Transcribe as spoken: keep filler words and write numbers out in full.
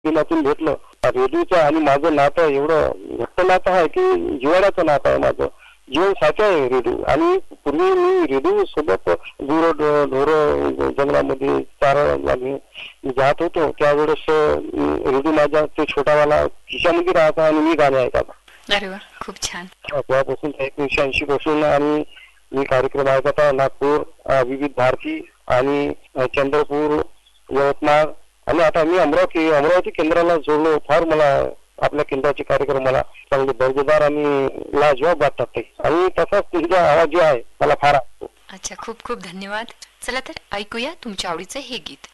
दिनातून भेटलं. रेडिओचं आणि माझं नातं एवढं घट्ट नातं आहे की जिव्हाळ्याचं नातं आहे माझं. जीवन साथी आहे रेडिओ. आणि पूर्वी मी रेडिओ सोबत गुर ढोर जंगलामध्ये चारायला मी जात होतो. त्यावेळेस रेडिओ माझा ते छोटावाला खिशामध्ये राहायचा आणि मी गाणे ऐकायचा. अरे वा, खूप छान. तेव्हापासून एकोणीसशे ऐंशी पासून आणि मी कार्यक्रम ऐकता नागपूर, विविध भारती आणि चंद्रपूर, यवतमाळ आणि आता मी अमरावती अमरावती केंद्राला जोडलो. फार मला आपल्या केंद्राचे कार्यक्रम मला चांगले दर्जेदार आणि लाजवाब वाटतात ते. आणि तसाच तुमचा आवाज जो आहे मला फार आवडतो. अच्छा, खूप खूप धन्यवाद. चला तर ऐकूया तुमच्या आवडीचं हे गीत.